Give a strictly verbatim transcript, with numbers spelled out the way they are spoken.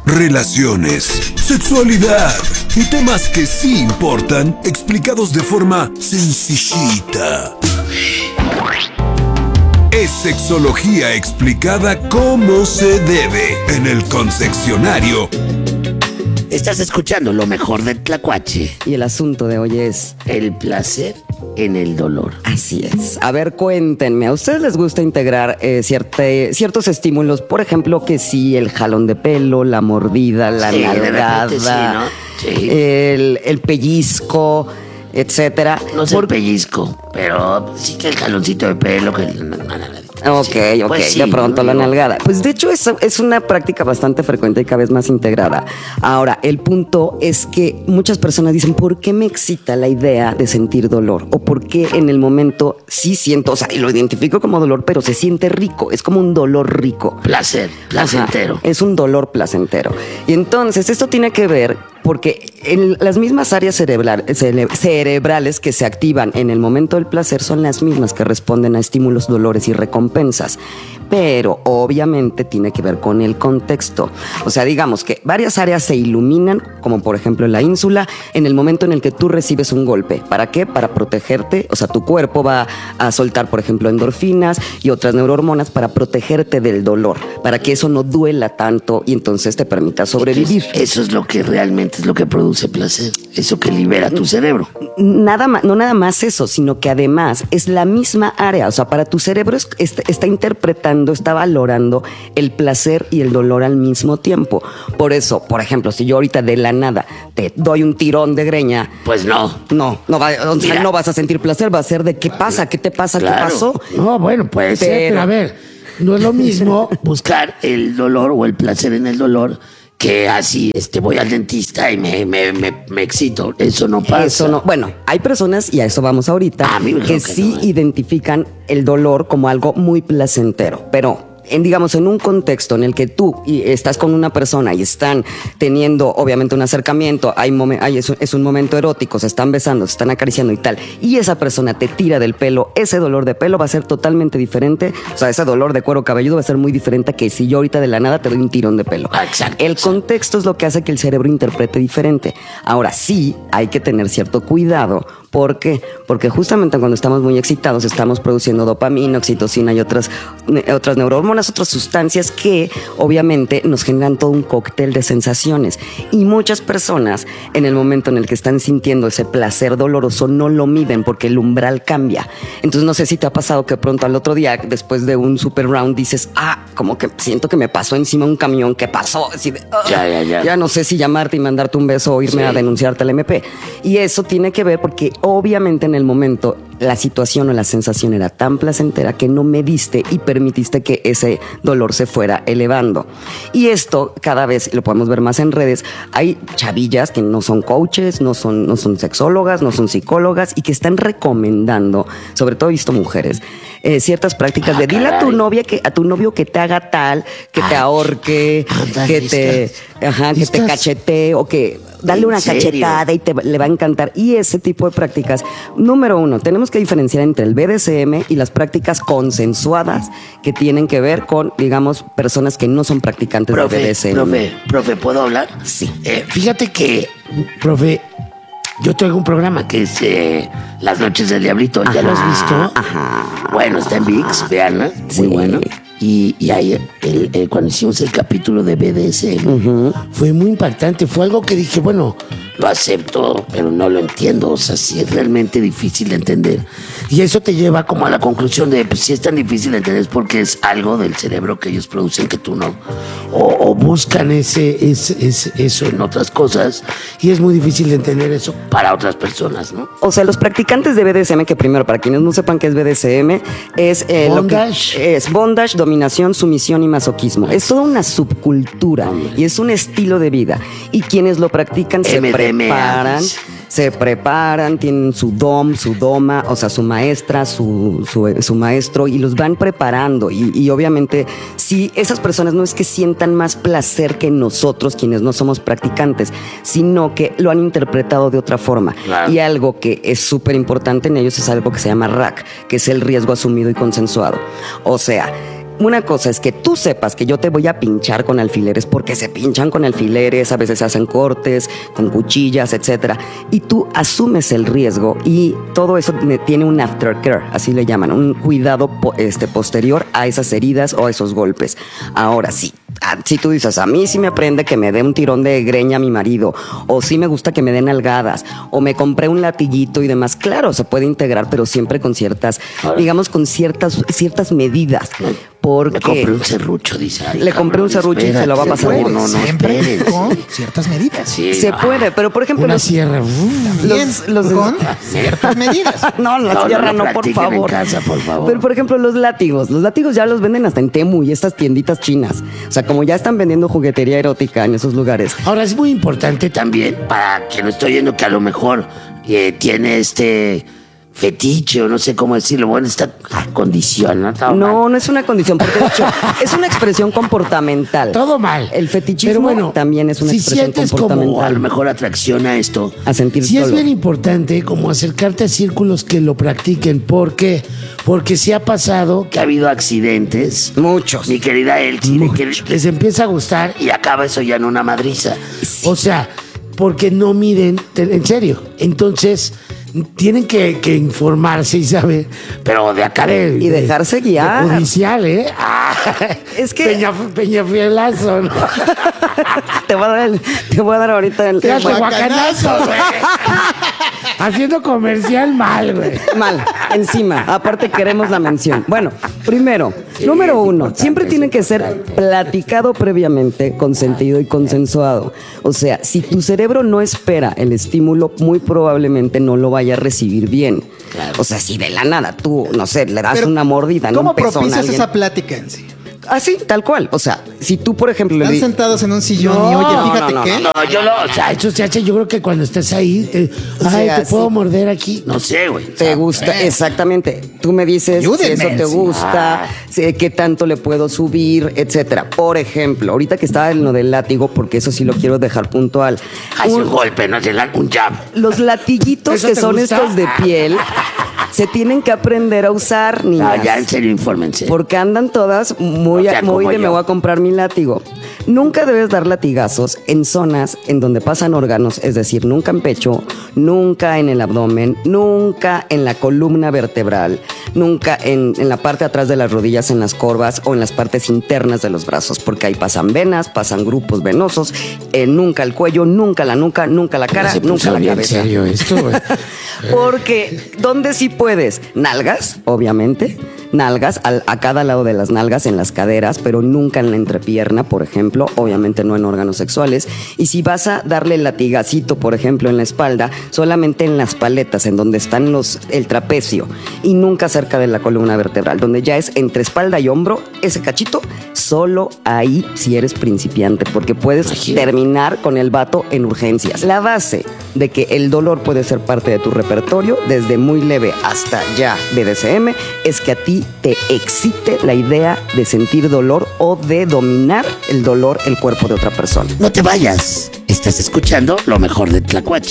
relaciones, sexualidad y temas que sí importan, explicados de forma sencillita. Es sexología explicada como se debe en el Concepcionario. Estás escuchando lo mejor del Tlacuache. Y el asunto de hoy es el placer en el dolor. Así es. A ver, cuéntenme, ¿a ustedes les gusta integrar eh, cierte, ciertos estímulos? Por ejemplo, que sí, el jalón de pelo, la mordida, la sí, nalgada, sí, ¿no? Sí. el, el pellizco, etcétera. No sé Por... el pellizco, pero sí que el jaloncito de pelo, que el... Ok, sí, ok, pues sí, de pronto no, la no. nalgada. Pues de hecho es, es una práctica bastante frecuente y cada vez más integrada. Ahora, el punto es que muchas personas dicen, ¿por qué me excita la idea de sentir dolor? O ¿por qué en el momento sí siento, o sea, y lo identifico como dolor, pero se siente rico, es como un dolor rico. Placer, placentero. Ajá, es un dolor placentero. Y entonces esto tiene que ver porque en las mismas áreas cerebral, cere, cerebrales que se activan en el momento del placer son las mismas que responden a estímulos, dolores y recompensas. Pero obviamente tiene que ver con el contexto. O sea, digamos que varias áreas se iluminan, como por ejemplo la ínsula, en el momento en el que tú recibes un golpe. ¿Para qué? Para protegerte. O sea, tu cuerpo va a soltar, por ejemplo, endorfinas y otras neurohormonas para protegerte del dolor, para que eso no duela tanto y entonces te permita sobrevivir. Entonces, eso es lo que realmente es lo que produce placer. Eso que libera tu cerebro. Nada más, no nada más eso, sino que además es la misma área. O sea, para tu cerebro es, está, está interpretando, está valorando el placer y el dolor al mismo tiempo. Por eso, por ejemplo, si yo ahorita de la nada te doy un tirón de greña, pues no. No, no, va, o sea, Mira, no vas a sentir placer, va a ser de qué pasa, qué te pasa, claro. qué pasó. No, bueno, puede ser, pero a ver, no es lo mismo buscar el dolor o el placer en el dolor que así, este, voy al dentista y me, me, me, me excito. Eso no pasa. Eso no. Bueno, hay personas, y a eso vamos ahorita, a mí me que, que sí no, ¿eh? identifican el dolor como algo muy placentero, pero en, digamos, en un contexto en el que tú y estás con una persona y están teniendo, obviamente, un acercamiento, hay, momen, hay es, un, es un momento erótico, se están besando, se están acariciando y tal, y esa persona te tira del pelo, ese dolor de pelo va a ser totalmente diferente. O sea, ese dolor de cuero cabelludo va a ser muy diferente que si yo ahorita de la nada te doy un tirón de pelo. Exacto. El contexto es lo que hace que el cerebro interprete diferente. Ahora, sí hay que tener cierto cuidado. ¿Por qué? Porque justamente cuando estamos muy excitados estamos produciendo dopamina, oxitocina y otras, otras neurohormonas, otras sustancias que obviamente nos generan todo un cóctel de sensaciones. Y muchas personas en el momento en el que están sintiendo ese placer doloroso no lo miden porque el umbral cambia. Entonces no sé si te ha pasado que pronto al otro día, después de un super round, dices, ah, como que siento que me pasó encima un camión, ¿qué pasó? Así de, oh, ya, ya, ya. ya no sé si llamarte y mandarte un beso o irme sí. a denunciarte al M P. Y eso tiene que ver porque obviamente en el momento la situación o la sensación era tan placentera que no mediste y permitiste que ese dolor se fuera elevando. Y esto cada vez lo podemos ver más en redes. Hay chavillas que no son coaches, no son, no son sexólogas, no son psicólogas y que están recomendando, sobre todo he visto mujeres, eh, ciertas prácticas ah, de dile a tu novia que a tu novio que te haga tal, que ah, te ahorque, anda, que te, ajá, que te cachetee o que dale una serio? cachetada y te, le va a encantar. Y ese tipo de prácticas, número uno, tenemos que diferenciar entre el B D S M y las prácticas consensuadas que tienen que ver con, digamos, personas que no son practicantes profe, de B D S M. Profe, profe, ¿puedo hablar? Sí. Eh, fíjate que, profe, yo tengo un programa que es eh, Las Noches del Diablito. ¿Ya ajá, lo has visto? Ajá. Bueno, está en ViX, veanla. Sí. Muy bueno. Y, y ahí, el, el, cuando hicimos el capítulo de B D S M, uh-huh. fue muy impactante. Fue algo que dije, bueno, lo acepto, pero no lo entiendo. O sea, sí es realmente difícil de entender. Y eso te lleva como a la conclusión de, pues si es tan difícil de entender es porque es algo del cerebro que ellos producen que tú no. O, o buscan ese, ese, ese, eso en otras cosas. Y es muy difícil de entender eso para otras personas, ¿no? O sea, los practicantes de B D S M, que primero, para quienes no sepan qué es B D S M, es eh, bondage. Lo que es bondage, dominación, sumisión y masoquismo. Es toda una subcultura y es un estilo de vida. Y quienes lo practican se preparan, se preparan, tienen su dom, su doma, o sea, su maestra, su, su, su maestro, y los van preparando. Y, y obviamente, si esas personas no es que sientan más placer que nosotros, quienes no somos practicantes, sino que lo han interpretado de otra forma. Claro. Y algo que es súper importante en ellos es algo que se llama R A C, que es el riesgo asumido y consensuado. O sea, una cosa es que tú sepas que yo te voy a pinchar con alfileres, porque se pinchan con alfileres, a veces se hacen cortes con cuchillas, etcétera, y tú asumes el riesgo y todo eso tiene un aftercare, así le llaman, un cuidado este, posterior a esas heridas o a esos golpes. Ahora sí, si tú dices, a mí sí me aprende que me dé un tirón de greña a mi marido, o sí me gusta que me den nalgadas, o me compré un latiguito y demás, claro, se puede integrar, pero siempre con ciertas, digamos, con ciertas, ciertas medidas. Porque le compré un serrucho, dice. Ay, le compré un serrucho y se lo va a pasar. Puede, No, no, no, siempre espérense. con ciertas medidas. Sí, se no. puede, pero por ejemplo... Una los- sierra. uf. Bien, los- los- con ciertas medidas. No, la No, sierra no no, lo por practiquen en favor. casa, por favor. Pero, por ejemplo, los látigos. Los látigos ya los venden hasta en Temu y estas tienditas chinas. O sea, como ya están vendiendo juguetería erótica en esos lugares. Ahora es muy importante también para que no estoy viendo que a lo mejor eh, tiene este fetiche o no sé cómo decirlo. Bueno, esta condición, ¿no? Todo No, mal. no es una condición, porque de hecho es una expresión comportamental. Todo mal. El fetichismo Pero bueno, también es una si expresión sientes comportamental. como a lo mejor atracción a esto, A sentir sí es dolor. bien importante como acercarte a círculos que lo practiquen. ¿Por qué? Porque sí ha pasado que ha habido accidentes. Muchos. Mi querida Elsie, de que les empieza a gustar y acaba eso ya en una madriza. O sea, porque no miden, te- en serio. Entonces, tienen que, que informarse y saber, pero de acá de... Y de- dejarse guiar. de judicial, ¿eh? Ah, Es que- Peña, Peñafielazo, ¿no? Te voy a dar, el- te voy a dar ahorita el... Te bueno, guacanazo, güey. Haciendo comercial mal, güey. mal, encima. Aparte queremos la mención. Bueno, primero, número es uno, importante, siempre es tiene que ser platicado previamente, consentido y consensuado. O sea, si tu cerebro no espera el estímulo, muy probablemente no lo vaya a recibir bien. O sea, si de la nada tú, no sé, le das Pero, una mordida en ¿cómo un pezón a propicias alguien. esa plática en sí? Así, tal cual. O sea, si tú, por ejemplo, le Están di- sentados en un sillón y No, oye, fíjate no, no, que... No, yo lo... O sea, eso se hace, yo creo que cuando estás ahí, eh, O ay, sea, ¿te puedo sí. morder aquí? No sé, güey. O te sea, gusta, eh. exactamente. Tú me dices si Ayúdenme, eso te sí. gusta, si- qué tanto le puedo subir, etcétera. Por ejemplo, ahorita que estaba en lo del látigo, porque eso sí lo quiero dejar puntual. Hace Un- un golpe, no se la un jab. los latiguitos ¿Eso que te son gusta? estos de piel se tienen que aprender a usar, niñas. No, ya en serio, infórmense. Porque andan todas muy, O sea, muy como de me yo. voy a comprar mi látigo. Nunca debes dar latigazos en zonas en donde pasan órganos, es decir, nunca en pecho, nunca en el abdomen, nunca en la columna vertebral, nunca en, en la parte de atrás de las rodillas, en las corvas o en las partes internas de los brazos, porque ahí pasan venas, pasan grupos venosos, eh, nunca el cuello, nunca la nuca, nunca la cara, Se puso nunca la bien cabeza. serio esto, güey. Porque, ¿dónde sí puedes? Nalgas, obviamente. Nalgas, al- a cada lado de las nalgas, en las caderas, pero nunca en la entrepierna, por ejemplo. Obviamente no en órganos sexuales. Y si vas a darle el latigacito, por ejemplo, en la espalda, solamente en las paletas, en donde están los, el trapecio. Y nunca cerca de la columna vertebral, donde ya es entre espalda y hombro, ese cachito, solo ahí si eres principiante, porque puedes Imagínate. terminar con el vato en urgencias. La base de que el dolor puede ser parte de tu repertorio, desde muy leve hasta ya B D S M, es que a ti te excite la idea de sentir dolor o de dominar el dolor el cuerpo de otra persona. No te vayas. Estás escuchando lo mejor de Tlacuache.